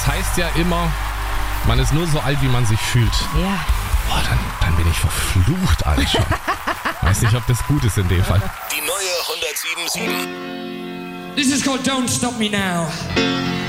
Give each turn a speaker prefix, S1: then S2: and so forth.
S1: Es heißt ja immer, man ist nur so alt, wie man sich fühlt.
S2: Ja.
S1: Boah, dann bin ich verflucht alt schon. Weiß nicht, ob das gut ist in dem Fall.
S3: Die neue 107.7.
S4: This is called Don't Stop Me Now.